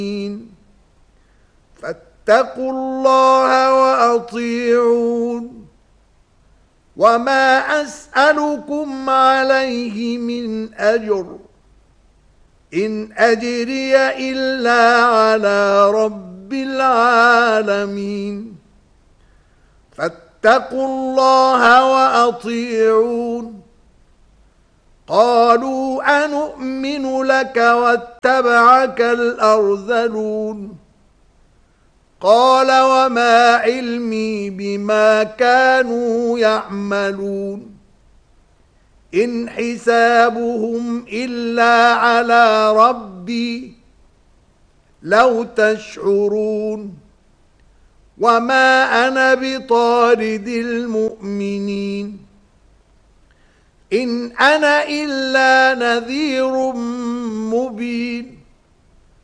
فاتقوا الله وأطيعون وما أسألكم عليه من أجر إن أجري إلا على رب العالمين فاتقوا الله وأطيعون قالوا أنؤمن لك واتبعك الأرذلون قال وما علمي بما كانوا يعملون إن حسابهم إلا على ربي لو تشعرون وما أنا بطارد المؤمنين إن أنا إلا نذير مبين